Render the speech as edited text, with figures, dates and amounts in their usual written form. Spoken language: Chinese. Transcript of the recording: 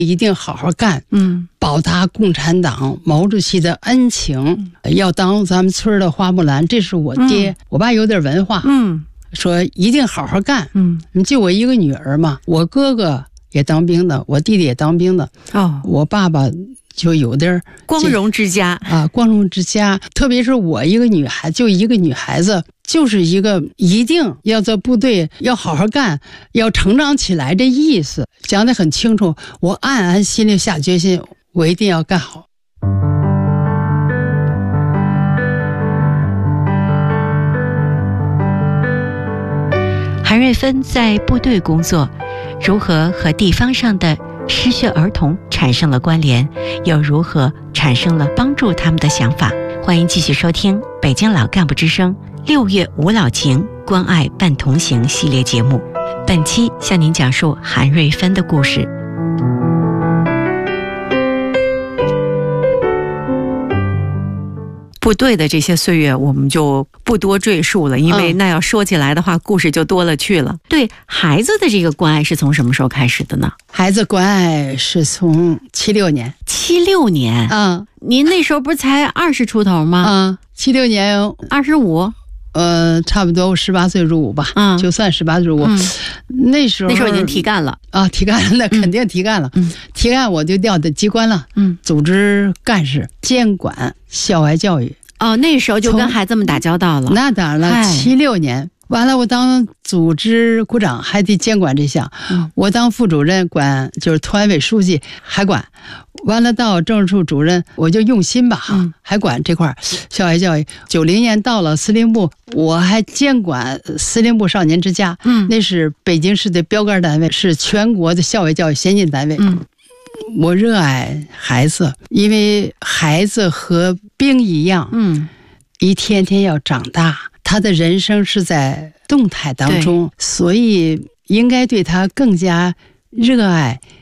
一定好好干，报答共产党毛主席的恩情，要当咱们村的花木兰。这是我爹，我爸有点文化，说一定好好干，就我一个女儿嘛，我哥哥也当兵的，我弟弟也当兵的，我爸爸就有点光荣之家啊，光荣之家。特别是我一个女孩，就一个女孩子，就是一个一定要在部队要好好干，要成长起来这意思讲得很清楚。我暗暗心里下决心，我一定要干好。 韩瑞芬在部队工作，如何和地方上的失学儿童产生了关联，又如何产生了帮助他们的想法？欢迎继续收听北京老干部之声6月五老情关爱伴同行系列节目。本期向您讲述韩瑞芬的故事。部队的这些岁月我们就不多赘述了，因为那要说起来的话，故事就多了去了。对孩子的这个关爱是从什么时候开始的呢？ 孩子关爱是从76年。 76年？您那时候不是才20出头吗？76 年 25。 差不多我18岁入伍吧，就算18岁入伍。那时候已经提干了啊，提干了，那肯定提干了。提干我就调到机关了，组织干事，监管校外教育。 那时候就跟孩子们打交道了。 那当然了，76年完了，我当组织股长还得监管这项，我当副主任管就是团委书记还管。完了到政治处主任，我就用心吧还管这块校外教育。90年到了司令部，我还监管司令部少年之家，那是北京市的标杆单位，是全国的校外教育先进单位。我热爱孩子，因为孩子和兵一样，一天天要长大，他的人生是在动态当中，所以应该对他更加热爱，